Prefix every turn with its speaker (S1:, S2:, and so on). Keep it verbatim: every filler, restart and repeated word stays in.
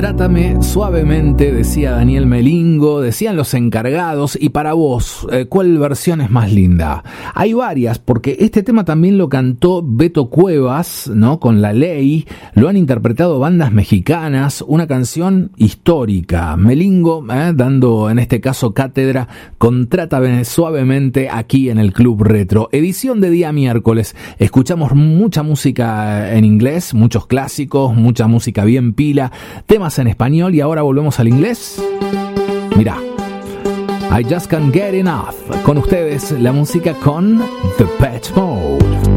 S1: Trátame suavemente, decía Daniel Melingo, decían los encargados. Y para vos, eh, ¿cuál versión es más linda? Hay varias, porque este tema también lo cantó Beto Cuevas, ¿no? Con La Ley. Lo han interpretado bandas mexicanas, una canción histórica. Melingo, eh, dando en este caso cátedra con Trátame suavemente aquí en el Club Retro. Edición de día miércoles. Escuchamos mucha música en inglés, muchos clásicos, mucha música bien pila, temas en español, y ahora volvemos al inglés. Mirá, I Just Can't Get Enough. Con ustedes la música con Depeche Mode.